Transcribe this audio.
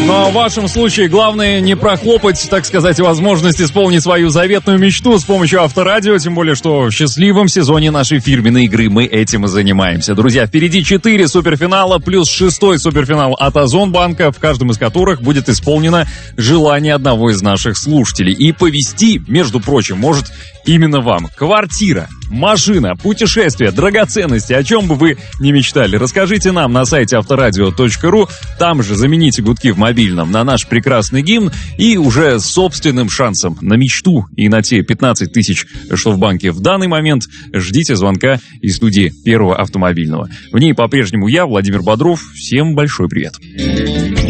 Но в вашем случае главное не прохлопать, так сказать, возможность исполнить свою заветную мечту с помощью Авторадио, тем более, что в счастливом сезоне нашей фирменной игры мы этим и занимаемся. Друзья, впереди 4 суперфинала плюс 6-й суперфинал от Озонбанка, в каждом из которых будет исполнено желание одного из наших слушателей. И повезти, между прочим, может именно вам. Квартира, машина, путешествия, драгоценности, о чем бы вы ни мечтали. Расскажите нам на сайте авторадио.ру, там же замените гудки в мобильном на наш прекрасный гимн и уже с собственным шансом на мечту и на те 15 тысяч, что в банке в данный момент, ждите звонка из студии Первого автомобильного. В ней по-прежнему я, Владимир Бодров. Всем большой привет.